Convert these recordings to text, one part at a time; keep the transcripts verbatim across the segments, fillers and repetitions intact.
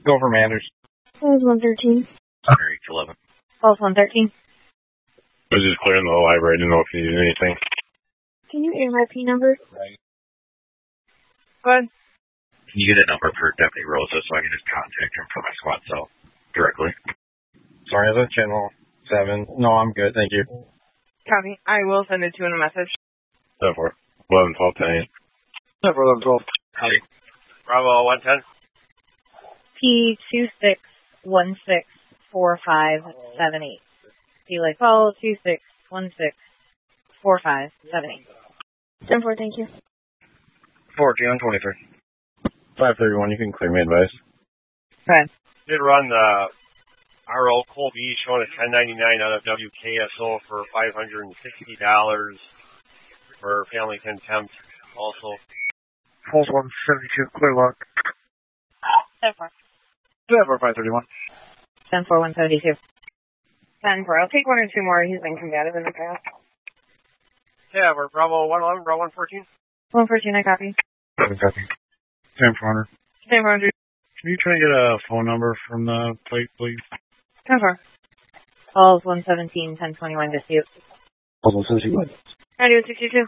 Go for Manders. Calls one thirteen. Henry, eleven. Calls one thirteen. I was just clearing the library. I didn't know if you needed anything. Can you enter my P number? Right. Go ahead. Can you get a number for Deputy Rosa so I can just contact him for my squad cell directly? Sorry, is that channel seven? No, I'm good. Thank you. Copy. I will send it to you in a message. seven four. eleven twelve ten eight. seven four eleven twelve. Copy. Bravo one ten. P two six one six four five seven eight. P like Paul, two six one six four five seven eight. ten four, thank you. fourteen on twenty-three. five thirty-one, you can clear me advice. Okay. Did run the R O Colby showing a ten ninety-nine out of W K S O for five hundred sixty dollars for family contempt also. Pulse one seventy-two, clear lock. ten four. seven four five thirty-one. ten four one seventy-two. ten four. I'll take one or two more. He's been combative in the past. Yeah, we're Bravo one eleven, Bravo one fourteen. one fourteen, I copy. seven copy. ten four hundred. ten four hundred. Can you try to get a phone number from the plate, please? ten four. Calls one seventeen, ten twenty-one, dispute. Pulse one seventy-one. Radio sixty-two.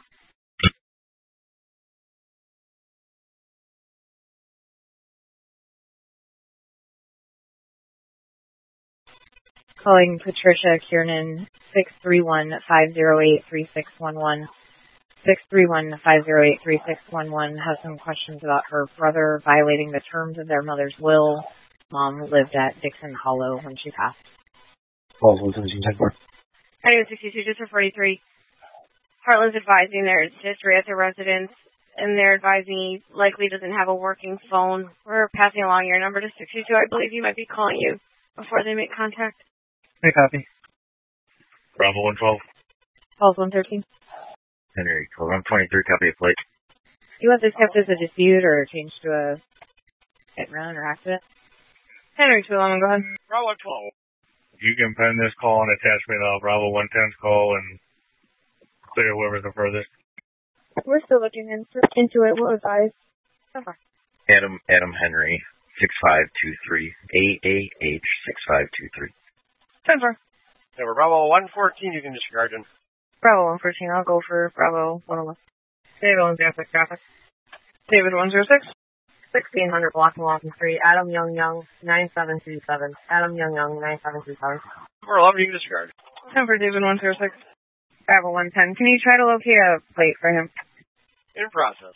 Calling Patricia Kiernan, six three one five zero eight three six one one. six three one five zero eight three six one one has some questions about her brother violating the terms of their mother's will. Mom lived at Dixon Hollow when she passed. Pulse one seventeen, ten four. Radio sixty-two, just for forty-three. Heartland's advising there's history at the residence, and they're advising he likely doesn't have a working phone. We're passing along your number to sixty-two. I believe he might be calling you before they make contact. Hey, copy. Bravo one twelve. Calls one thirteen. Henry, one twenty-three, copy of plate. Do you want this kept as a dispute or changed to a hit and run or accident? Henry two eleven, go ahead. Bravo one twelve. You can pen this call and attach me to Bravo one ten's call and clear whoever's the furthest. We're still looking into, into it. What advice? Adam Adam Henry, six five two three, A A H six five two three. ten four. Yeah, we're Bravo one fourteen, you can disregard him. Bravo one fourteen, I'll go for Bravo one eleven. David one zero six, traffic. David one zero six. sixteen hundred block and walking street. Adam Young Young, nine seven two seven. Adam Young Young, nine seven two seven. We're eleven, you can disregard. ten for David one zero six. Bravo one ten. Can you try to locate a plate for him? In process.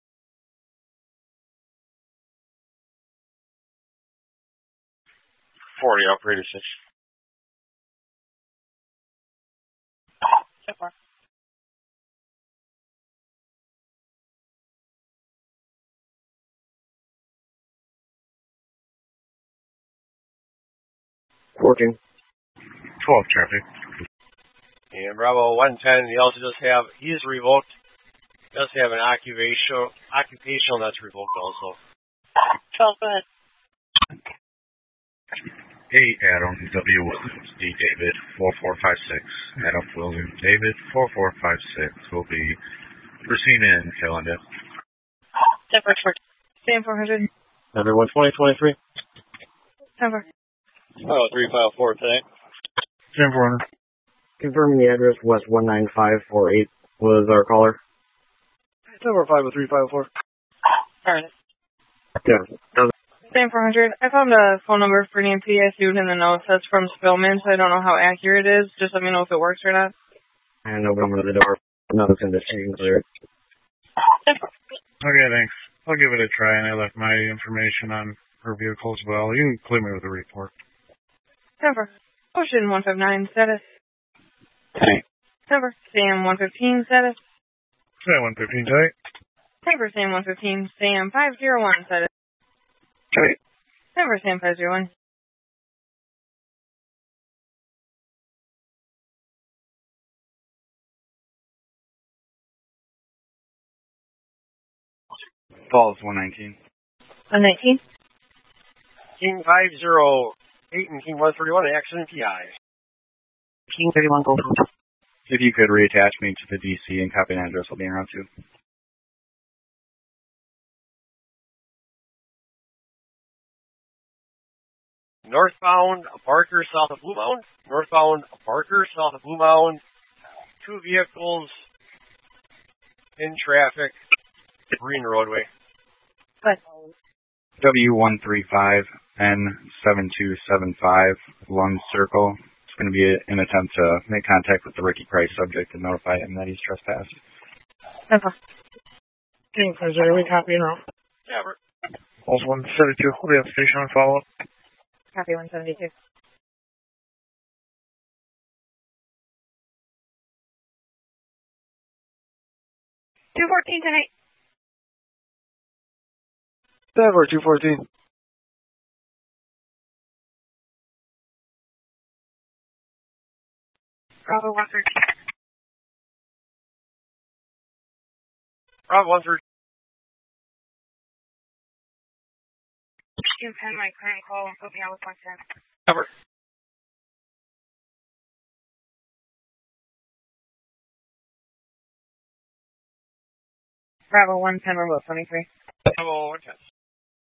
forty, operator six. So far. fourteen. twelve traffic. And Bravo one ten, he also does have, he is revoked, does have an occupational, occupational that's revoked also. twelve, go ahead. Hey, Adam, W. Williams, D. David, four four five six. Adam Williams, David, four four five six will be proceeding in Philadelphia. ten for Sam four hundred. Number one twenty, twenty-three. ten for. Oh, three five four today. ten four hundred. Confirming the address, West one nine five four eight was our caller. Number five oh three five four. Alright. Yeah. Sam four hundred. I found a phone number for Nancy. I see it in the notes. That's from Spillman, so I don't know how accurate it is. Just let me know if it works or not. And open up the door. Nothing's in this chain clear. Okay, thanks. I'll give it a try, and I left my information on her vehicle as well. You can clear me with a report. ten for. Ocean one five nine, status. Okay. ten for. Sam one fifteen, status. Sam one fifteen tight. ten for Sam one fifteen. Sam five zero one, status. Okay. ten for Sam five zero one. Falls one nineteen. one nineteen? King five zero eight and King one thirty-one, accident P I. King thirty-one, go. If you could reattach me to the D C and copy an address, I'll be around too. Northbound Barker, south of Blue Mound. Northbound Barker, south of Blue Mound. Two vehicles in traffic. Green roadway. But W one three five N seven two seven five, Lund Circle. It's going to be an attempt to make contact with the Ricky Price subject and notify him that he's trespassed. okay. King for zero, we copy now. Yeah, we're Also one seventy-two, we'll be at the station on follow-up. Copy one seventy-two. two fourteen tonight. Denver two fourteen. Bravo one three. Bravo one three. You can my current call and put me on with one ten. Cover. Bravo one ten, remote twenty-three. Bravo one ten.